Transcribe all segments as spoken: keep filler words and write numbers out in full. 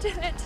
did it.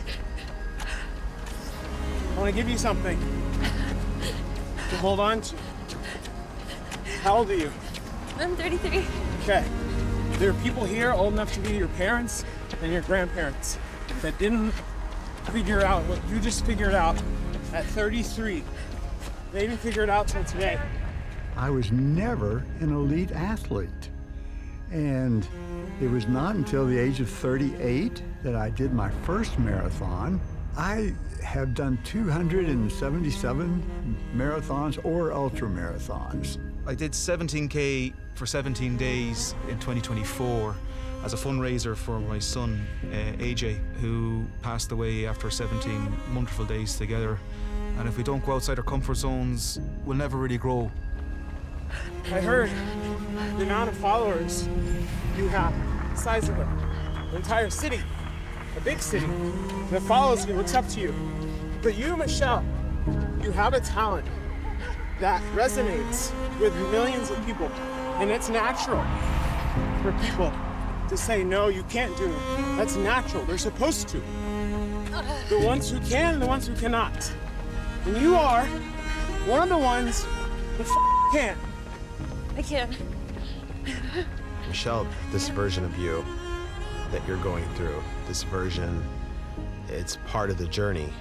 I want to give you something to hold on to. How old are you? I'm thirty-three. Okay. There are people here old enough to be your parents and your grandparents that didn't figure out what you just figured out at thirty-three. They didn't figure it out till today. I was never an elite athlete. And it was not until the age of thirty-eight that I did my first marathon. I have done two hundred seventy-seven marathons or ultra marathons. I did seventeen K for seventeen days in twenty twenty-four as a fundraiser for my son, uh, A J, who passed away after seventeen wonderful days together. And if we don't go outside our comfort zones, we'll never really grow. I heard the amount of followers you have, the size of an entire city, a big city, that follows you, looks up to you. But you, Michelle, you have a talent that resonates with millions of people, and it's natural for people to say, no, you can't do it. That's natural, they're supposed to. The ones who can and the ones who cannot. And you are one of the ones that f- can't. I can. Michelle, this version of you that you're going through, this version, it's part of the journey.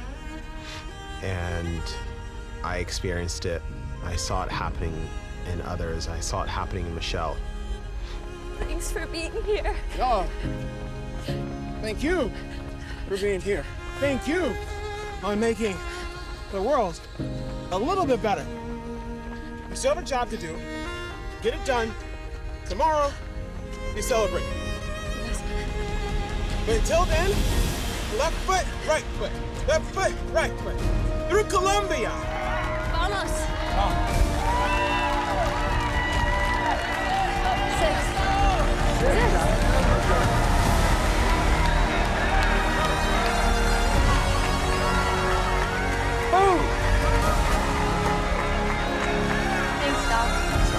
And I experienced it. I saw it happening in others. I saw it happening in Michelle. Thanks for being here. Oh, thank you for being here. Thank you on making the world a little bit better. You still have a job to do. Get it done. Tomorrow, you celebrate. But until then, left foot, right foot. Left foot, right foot. Through Colombia. Vamos. Oh. Six. Six. Boom. Thanks, Doc.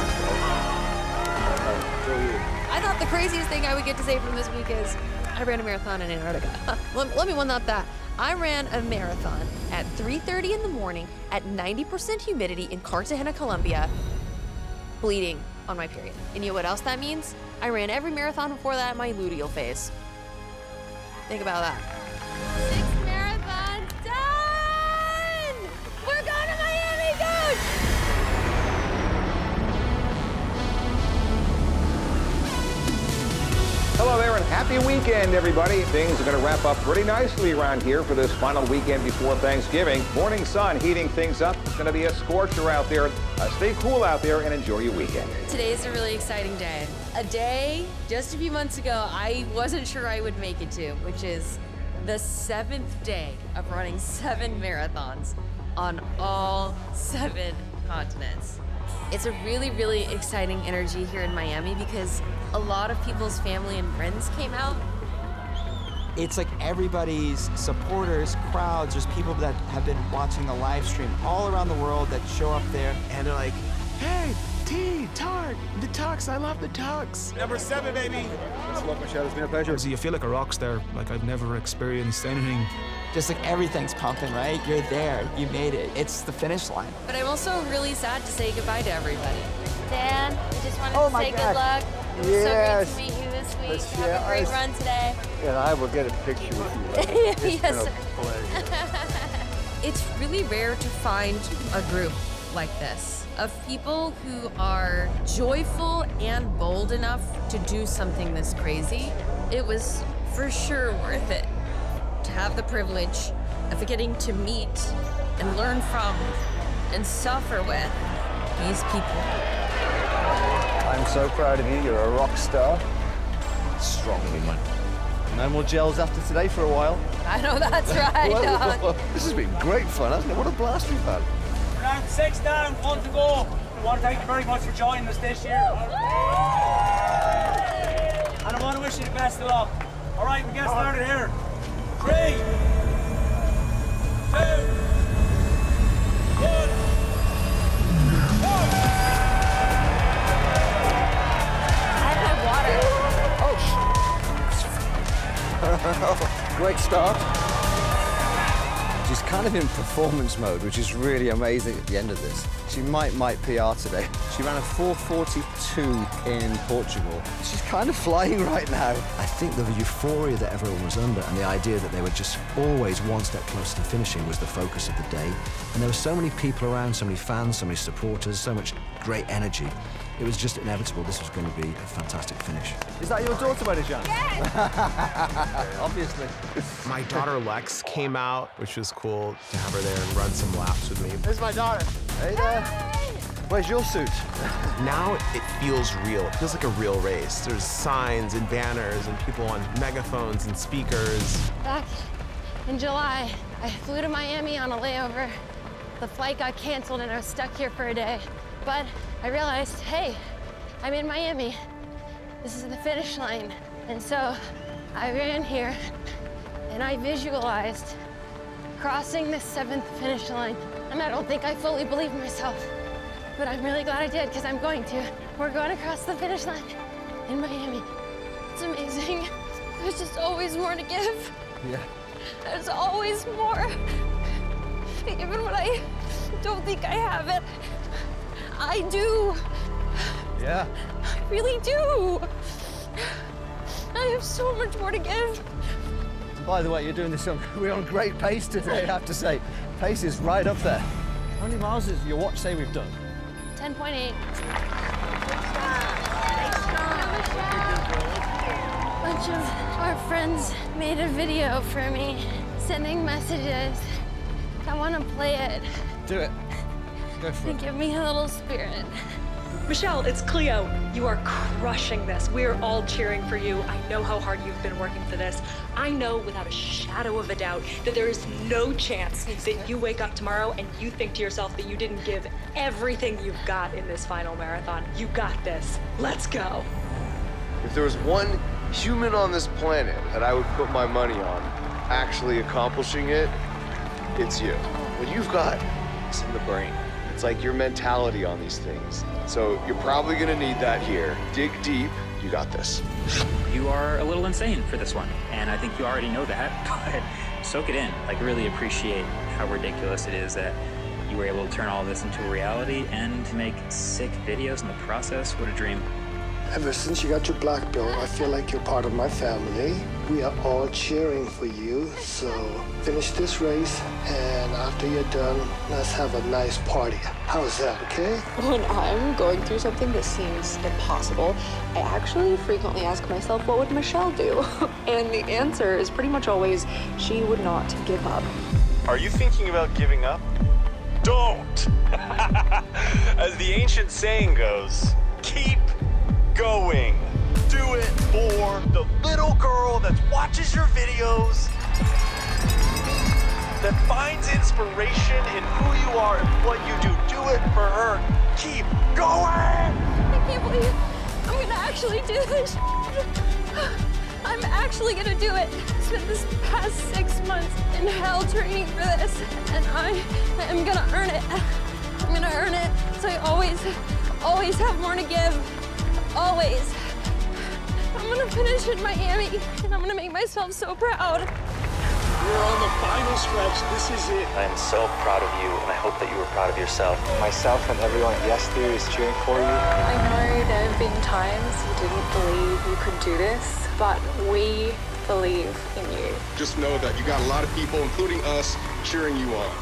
I thought the craziest thing I would get to say from this week is I ran a marathon in Antarctica. let, let me one up that. I ran a marathon at three thirty in the morning at ninety percent humidity in Cartagena, Colombia, bleeding on my period. And you know what else that means? I ran every marathon before that in my luteal phase. Think about that. Six marathons done! We're going to Miami, dude! Hello there and happy weekend, everybody. Things are going to wrap up pretty nicely around here for this final weekend before Thanksgiving. Morning sun heating things up. It's going to be a scorcher out there. Uh, stay cool out there and enjoy your weekend. Today is a really exciting day. A day just a few months ago I wasn't sure I would make it to, which is the seventh day of running seven marathons on all seven continents. It's a really, really exciting energy here in Miami because a lot of people's family and friends came out. It's like everybody's supporters, crowds, there's people that have been watching the live stream all around the world that show up there. And they're like, Hey, T, Tark, the Tux, I love the Tux. Number seven, baby. Thanks a lot, Michelle. It's been a pleasure. So you feel like a rock star, like I've never experienced anything. Just like everything's pumping, right? You're there, you made it. It's the finish line. But I'm also really sad to say goodbye to everybody. Dan, we just wanted Oh to my say God. good luck. It was Yes. so great to meet you this week. Let's- Have yeah, a great I- run today. And I will get a picture with you. It's Yes, been a sir. pleasure. It's really rare to find a group like this of people who are joyful and bold enough to do something this crazy. It was for sure worth it to have the privilege of getting to meet and learn from and suffer with these people. I'm so proud of you. You're a rock star. strong woman. No more gels after today for a while. I know that's right, Doc. This has been great fun, hasn't it? What a blast we've had. Round six down, one to go. I want to thank you very much for joining us this year. And I want to wish you the best of luck. All right, we get started here. Three, two, one, go! I had water. Oh, sh- Great start. start. She's kind of in performance mode, which is really amazing at the end of this. She might might P R today. She ran a four forty-two in Portugal. She's kind of flying right now. I think the euphoria that everyone was under and the idea that they were just always one step closer to finishing was the focus of the day. And there were so many people around, so many fans, so many supporters, so much great energy. It was just inevitable this was going to be a fantastic finish. Is that your daughter, by any chance? Yes! Obviously. My daughter Lex came out, which was cool to have her there and run some laps with me. There's my daughter. Hey there. Where's your suit? Now it feels real. It feels like a real race. There's signs and banners and people on megaphones and speakers. Back in July, I flew to Miami on a layover. The flight got canceled and I was stuck here for a day. But I realized, hey, I'm in Miami. This is the finish line. And so I ran here and I visualized crossing the seventh finish line. And I don't think I fully believe myself, but I'm really glad I did because I'm going to. We're going across the finish line in Miami. It's amazing. There's just always more to give. Yeah. There's always more. Even when I don't think I have it, I do. Yeah. I really do. I have so much more to give. By the way, you're doing this on, we're on great pace today, I have to say. Pace is right up there. How many miles does your watch say we've done? ten point eight. A bunch of our friends made a video for me, sending messages. I want to play it. Do it. Go for And it. give me a little spirit. Michelle, it's Cleo. You are crushing this. We are all cheering for you. I know how hard you've been working for this. I know without a shadow of a doubt that there is no chance that you wake up tomorrow and you think to yourself that you didn't give everything you've got in this final marathon. You got this. Let's go. If there was one human on this planet that I would put my money on actually accomplishing it, it's you. What you've got is in the brain. It's like your mentality on these things. So you're probably gonna need that here. Dig deep, you got this. You are a little insane for this one, and I think you already know that, but soak it in. Like, really appreciate how ridiculous it is that you were able to turn all this into a reality and to make sick videos in the process. What a dream. Ever since you got your black belt, I feel like you're part of my family. We are all cheering for you, so finish this race, and after you're done, let's have a nice party. How's that, okay? When I'm going through something that seems impossible, I actually frequently ask myself, what would Michelle do? And the answer is pretty much always, she would not give up. Are you thinking about giving up? Don't! As the ancient saying goes, keep going. Do it for the little girl that watches your videos, that finds inspiration in who you are and what you do. Do it for her. Keep going. I can't believe I'm gonna actually do this. I'm actually gonna do it. I spent this past six months in hell training for this, and I am gonna earn it. I'm gonna earn it, so I always, always have more to give. Always. I'm gonna finish in Miami, and I'm gonna make myself so proud. We're on the final stretch. This is it. I am so proud of you, and I hope that you were proud of yourself. Myself and everyone at Yes Theory is cheering for you. I know there have been times you didn't believe you could do this, but we believe in you. Just know that you got a lot of people, including us, cheering you on.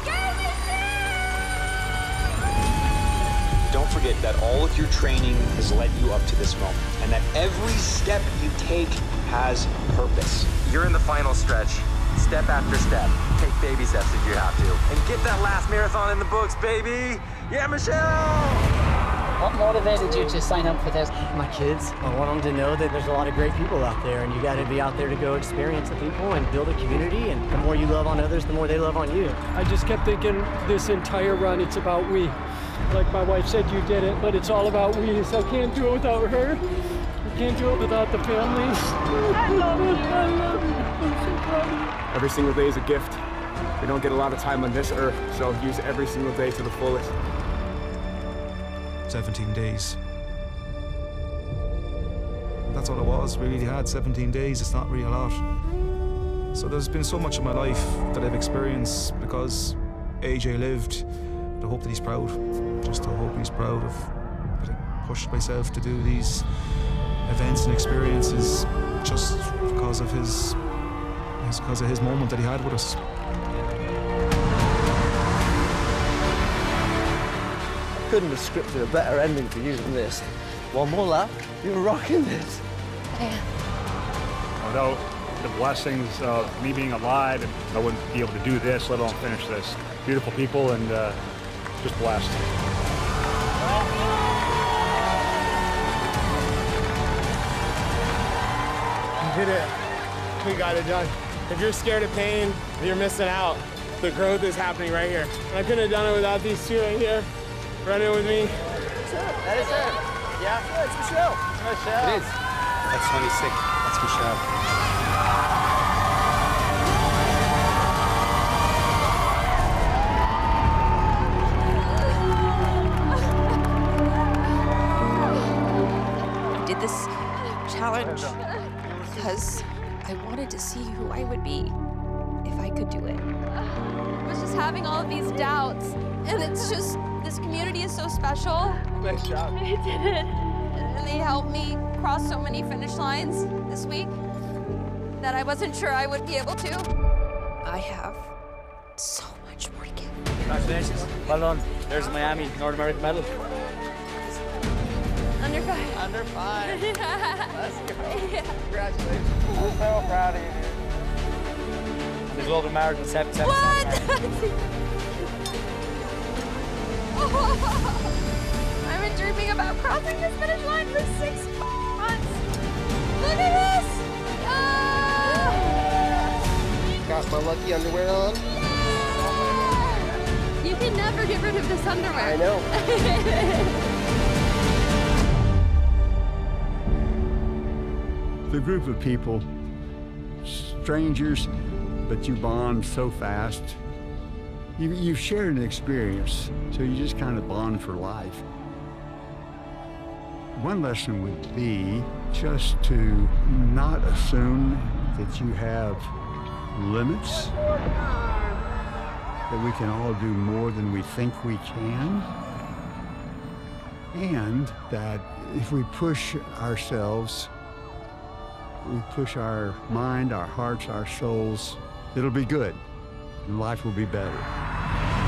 Don't forget that all of your training has led you up to this moment, and that every step you take has purpose. You're in the final stretch. Step after step. Take baby steps if you have to. And get that last marathon in the books, baby! Yeah, Michelle! What motivated you to sign up for this? My kids. I want them to know that there's a lot of great people out there, and you got to be out there to go experience the people and build a community, and the more you love on others, the more they love on you. I just kept thinking this entire run, it's about we. Like my wife said, you did it, but it's all about we, so I can't do it without her. I can't do it without the families. I love it, I love it. I'm so proud of you. Every single day is a gift. We don't get a lot of time on this earth, so use every single day to the fullest. seventeen days. That's all it was. We really had seventeen days. It's not really a lot. So there's been so much of my life that I've experienced because A J lived. I hope that he's proud. Just I hope he's proud of that I pushed myself to do these events and experiences just because of his, because of his moment that he had with us. I couldn't have scripted a better ending for you than this. One more lap, you're rocking this. Without the blessings of me being alive, I wouldn't be able to do this, let alone finish this. Beautiful people and uh, just blessed. We did it. We got it done. If you're scared of pain, you're missing out. The growth is happening right here. And I couldn't have done it without these two right here running with me. That is her. Yeah, it's Michelle. It's Michelle. It is. That's twenty-six. That's Michelle. I did this challenge because I wanted to see who I would be if I could do it. I was just having all of these doubts, and it's just, this community is so special. Nice job. They did it. And they helped me cross so many finish lines this week that I wasn't sure I would be able to. I have so much more to give. Congratulations. Well done. There's Miami North American medal. Under five. Under five. Let's go. Yeah. Congratulations. I'm so proud of you. And the Global Marathon seven seven. What? I've been dreaming about crossing this finish line for six months. Look at this. Ah! Got my lucky underwear on. You can never get rid of this underwear. I know. The group of people, strangers, but you bond so fast. You, you've shared an experience, so you just kind of bond for life. One lesson would be just to not assume that you have limits, that we can all do more than we think we can, and that if we push ourselves, we push our mind, our hearts, our souls, it'll be good, and life will be better.